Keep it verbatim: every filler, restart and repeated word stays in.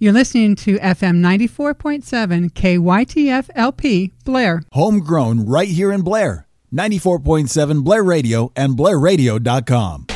You're listening to F M ninety-four point seven K Y T F L P Blair. Homegrown right here in Blair. ninety-four point seven Blair Radio and Blair Radio dot com.